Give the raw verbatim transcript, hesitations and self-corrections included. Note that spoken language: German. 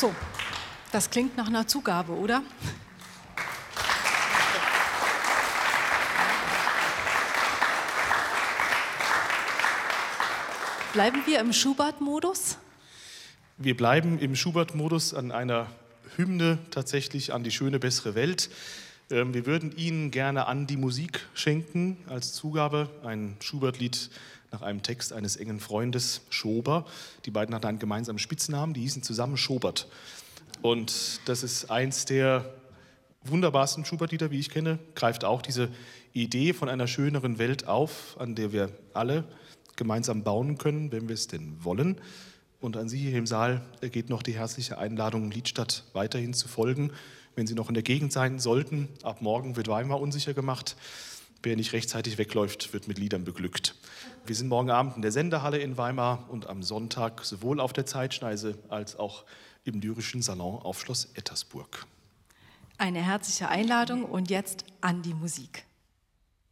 So, das klingt nach einer Zugabe, oder? Bleiben wir im Schubert-Modus? Wir bleiben im Schubert-Modus an einer Hymne tatsächlich an die schöne, bessere Welt. Wir würden Ihnen gerne an die Musik schenken als Zugabe, ein Schubert-Lied nach einem Text eines engen Freundes, Schober. Die beiden hatten einen gemeinsamen Spitznamen, die hießen zusammen Schobert. Und das ist eins der wunderbarsten Schubert-Lieder, wie ich kenne, greift auch diese Idee von einer schöneren Welt auf, an der wir alle gemeinsam bauen können, wenn wir es denn wollen. Und an Sie hier im Saal geht noch die herzliche Einladung, Liedstadt weiterhin zu folgen. Wenn Sie noch in der Gegend sein sollten, ab morgen wird Weimar unsicher gemacht. Wer nicht rechtzeitig wegläuft, wird mit Liedern beglückt. Wir sind morgen Abend in der Sendehalle in Weimar und am Sonntag sowohl auf der Zeitschneise als auch im lyrischen Salon auf Schloss Ettersburg. Eine herzliche Einladung und jetzt an die Musik.